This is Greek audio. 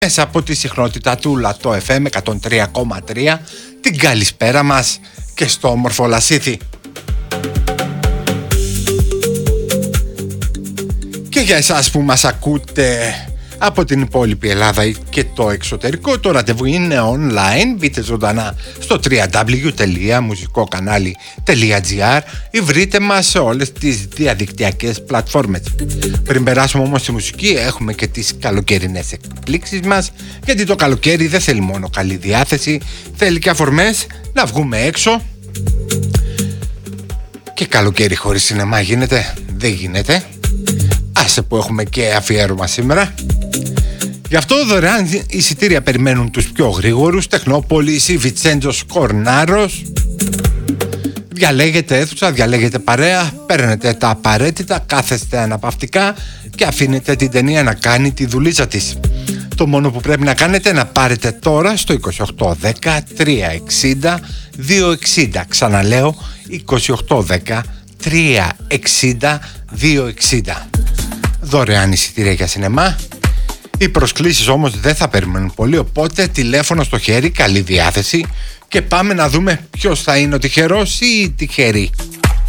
μέσα από τη συχνότητα του Λατό FM 103,3. Την καλησπέρα μας και στο όμορφο Λασίθι. Και για εσάς που μας ακούτε από την υπόλοιπη Ελλάδα και το εξωτερικό, το ραντεβού είναι online. Μπείτε ζωντανά στο www.musikokanali.gr ή βρείτε μας σε όλες τις διαδικτυακές πλατφόρμες. Πριν περάσουμε όμως στη μουσική, έχουμε και τις καλοκαιρινές εκπλήξεις μας, γιατί το καλοκαίρι δεν θέλει μόνο καλή διάθεση, θέλει και αφορμές να βγούμε έξω. Και καλοκαίρι χωρίς σινεμά γίνεται? Δεν γίνεται. Άσε που έχουμε και αφιέρωμα σήμερα. Γι' αυτό δωρεάν εισιτήρια περιμένουν τους πιο γρήγορους. Τεχνόπολης ή Βιτσέντζος Κορνάρος. Διαλέγετε αίθουσα, διαλέγετε παρέα, παίρνετε τα απαραίτητα, κάθεστε αναπαυτικά και αφήνετε την ταινία να κάνει τη δουλίτσα της. Το μόνο που πρέπει να κάνετε είναι να πάρετε τώρα στο 2810 360 260. Ξαναλέω, 2810 360 260. Δωρεάν εισιτήρια για σινεμά. Οι προσκλήσεις όμως δεν θα περιμένουν πολύ, οπότε τηλέφωνο στο χέρι, καλή διάθεση και πάμε να δούμε ποιος θα είναι ο τυχερός ή η τυχερή.